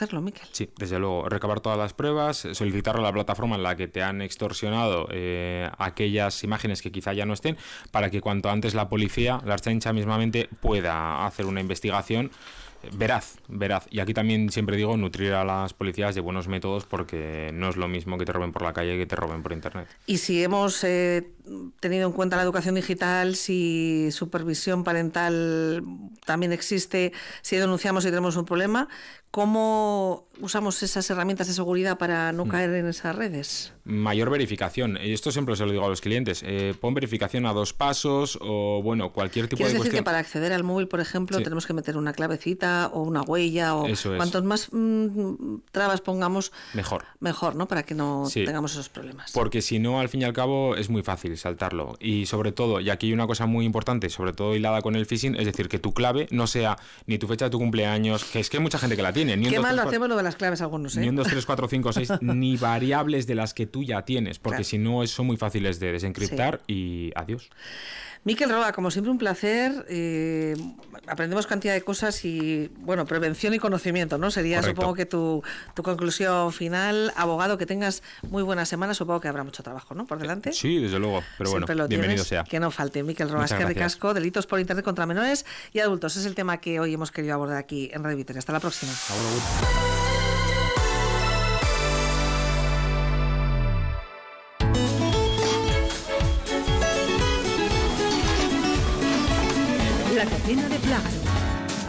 hacerlo, Miquel. Sí, desde luego, recabar todas las pruebas, solicitarle a la plataforma en la que te han extorsionado aquellas imágenes que quizá ya no estén, para que cuanto antes la policía, la Ertzaintza mismamente, pueda hacer una investigación veraz. Y aquí también siempre digo nutrir a las policías de buenos métodos, porque no es lo mismo que te roben por la calle que te roben por internet. Y si hemos tenido en cuenta la educación digital, si supervisión parental también existe, si denunciamos y tenemos un problema, ¿cómo usamos esas herramientas de seguridad para no caer en esas redes? Mayor verificación. Y esto siempre se lo digo a los clientes. Pon verificación a 2 pasos o, bueno, cualquier tipo de cuestión. ¿Quieres decir que para acceder al móvil, por ejemplo, sí, tenemos que meter una clavecita o una huella? O eso es. Cuantos más trabas pongamos, mejor, ¿no? Para que no tengamos esos problemas. Porque si no, al fin y al cabo, es muy fácil saltarlo. Y sobre todo, y aquí hay una cosa muy importante, sobre todo hilada con el phishing, es decir, que tu clave no sea ni tu fecha de tu cumpleaños, que es que hay mucha gente que la tiene. Ni Qué mal lo 2, 3, 4, hacemos lo de las claves algunos, Ni 1, 2, 3, 4, 5, 6, ni variables de las que tú ya tienes, porque si no, son muy fáciles de desencriptar y adiós. Miquel Roa, como siempre un placer, aprendemos cantidad de cosas y, bueno, prevención y conocimiento, ¿no? Sería, correcto, supongo que tu conclusión final. Abogado, que tengas muy buena semana, supongo que habrá mucho trabajo, ¿no? Por delante. Sí, desde luego, pero siempre bueno, bienvenido sea. Que no falte. Miquel Roa, es que ricasco, delitos por internet contra menores y adultos, es el tema que hoy hemos querido abordar aquí en Radio Vitoria. Hasta la próxima. La cocina de Plágano.